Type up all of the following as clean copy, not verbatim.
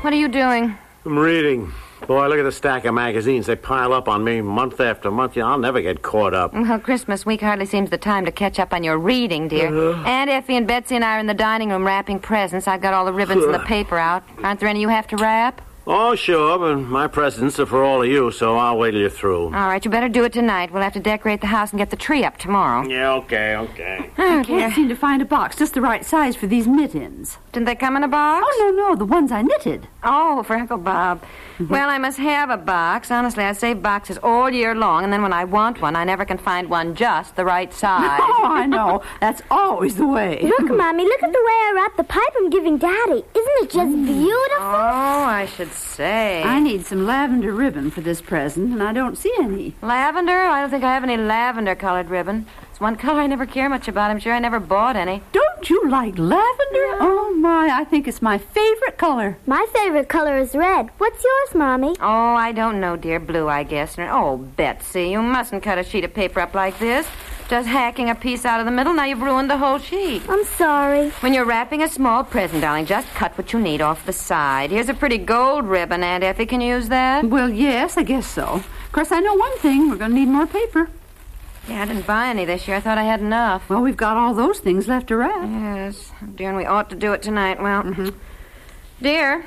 What are you doing? I'm reading. Boy, look at the stack of magazines. They pile up on me month after month. I'll never get caught up. Well, Christmas week hardly seems the time to catch up on your reading, dear. Aunt Effie and Betsy and I are in the dining room wrapping presents. I've got all the ribbons and the paper out. Aren't there any you have to wrap? Oh, sure, but my presents are for all of you, so I'll wait till you're through. All right, you better do it tonight. We'll have to decorate the house and get the tree up tomorrow. Yeah, okay. Oh, I can't seem to find a box just the right size for these mittens. Didn't they come in a box? Oh, no, the ones I knitted. Oh, for Uncle Bob. Well, I must have a box. Honestly, I save boxes all year long, and then when I want one, I never can find one just the right size. Oh, I know. That's always the way. Look, Mommy, look at the way I wrapped the pipe I'm giving Daddy. Isn't it just beautiful? Oh, I should say. I need some lavender ribbon for this present, and I don't see any. Lavender? I don't think I have any lavender-colored ribbon. It's one color I never care much about. I'm sure I never bought any. Don't you like lavender? Oh, my, I think it's my favorite color. My favorite color is red. What's yours, Mommy? Oh, I don't know, dear. Blue, I guess. Oh, Betsy, you mustn't cut a sheet of paper up like this. Just hacking a piece out of the middle, now you've ruined the whole sheet. I'm sorry. When you're wrapping a small present, darling, just cut what you need off the side. Here's a pretty gold ribbon, Aunt Effie. Can you use that? Well, yes, I guess so. Of course, I know one thing. We're going to need more paper. Yeah, I didn't buy any this year. I thought I had enough. Well, we've got all those things left to wrap. Yes, dear, and we ought to do it tonight. Well, Dear,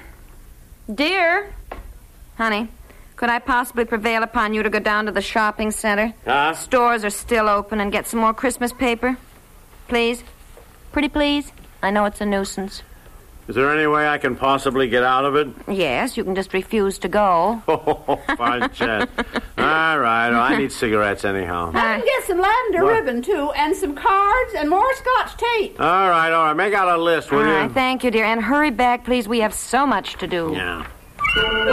honey, could I possibly prevail upon you to go down to the shopping center? Stores are still open, and get some more Christmas paper? Please? Pretty please? I know it's a nuisance. Is there any way I can possibly get out of it? Yes, you can just refuse to go. Oh, fine, Chet. All right, I need cigarettes anyhow. I can get some lavender ribbon, too, and some cards and more Scotch tape. All right. Make out a list, will All you? right, thank you, dear. And hurry back, please. We have so much to do. Yeah.